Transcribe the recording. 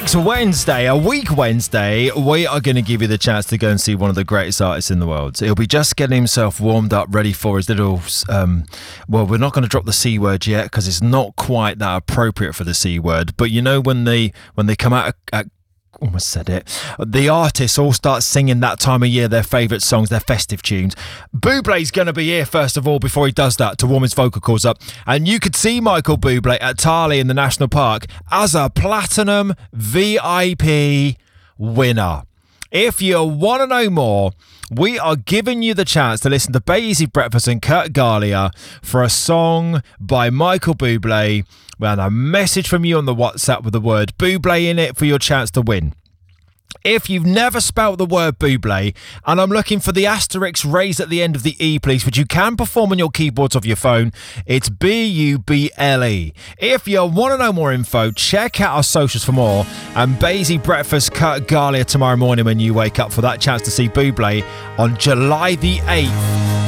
next Wednesday, a week Wednesday, we are going to give you the chance to go and see one of the greatest artists in the world. He'll be just getting himself warmed up, ready for his little... well, we're not going to drop the C word yet because it's not quite that appropriate for the C word. But you know when they come out at almost said it. The artists all start singing that time of year their favourite songs, their festive tunes. Bublé's going to be here first of all before he does that to warm his vocal cords up. And you could see Michael Bublé at Tarley in the National Park as a Platinum VIP winner. If you want to know more, we are giving you the chance to listen to Basie Breakfast and Kurt Galia for a song by Michael Bublé and a message from you on the WhatsApp with the word Bublé in it for your chance to win. If you've never spelt the word Bublé, and I'm looking for the asterisk raised at the end of the E, please, which you can perform on your keyboards of your phone, it's Buble. If you want to know more info, check out our socials for more. And Basie Breakfast, Kurt Galia tomorrow morning when you wake up for that chance to see Bublé on July the 8th.